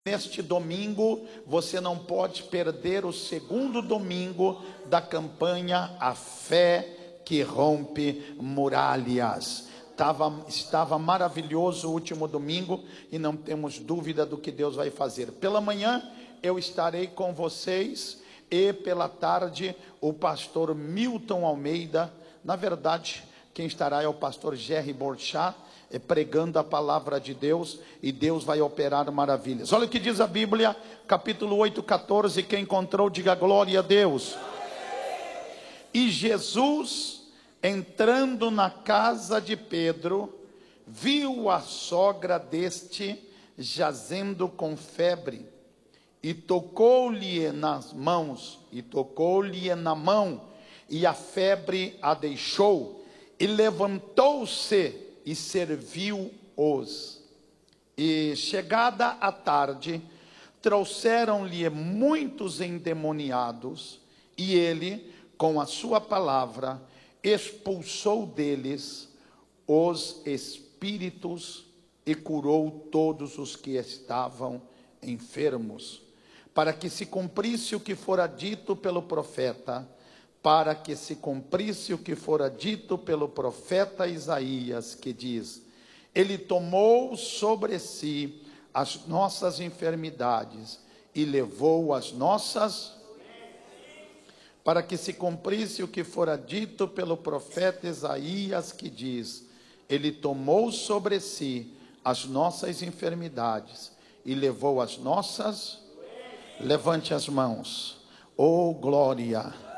Neste domingo, você não pode perder o segundo domingo da campanha A Fé que Rompe Muralhas. Estava maravilhoso o último domingo e não temos dúvida do que Deus vai fazer. Pela manhã eu estarei com vocês e pela tarde o pastor Milton Almeida. Na verdade, quem estará é o pastor Jerry Borchat, pregando a palavra de Deus, e Deus vai operar maravilhas. Olha o que diz a Bíblia, capítulo 8, 14, quem encontrou, diga glória a Deus. E Jesus, entrando na casa de Pedro, viu a sogra deste jazendo com febre, e tocou-lhe nas mãos, na mão, e a febre a deixou, e levantou-se e serviu-os. E chegada a tarde, trouxeram-lhe muitos endemoniados, e ele, com a sua palavra, expulsou deles os espíritos e curou todos os que estavam enfermos, para que se cumprisse o que fora dito pelo profeta, Isaías, que diz: ele tomou sobre si as nossas enfermidades e levou as nossas, para que se cumprisse o que fora dito pelo profeta Isaías, que diz: ele tomou sobre si as nossas enfermidades e levou as nossas. Levante as mãos. Oh glória!